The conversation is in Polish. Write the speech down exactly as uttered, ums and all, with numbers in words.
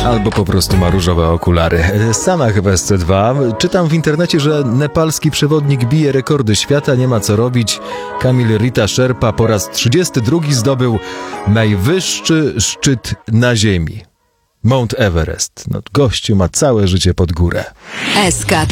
Albo po prostu ma różowe okulary. Sama chyba jest C dwa. Czytam w internecie, że nepalski przewodnik bije rekordy świata, nie ma co robić. Kamil Rita Sherpa po raz trzydziesty drugi zdobył najwyższy szczyt na ziemi. Mount Everest. No, gościu ma całe życie pod górę. S K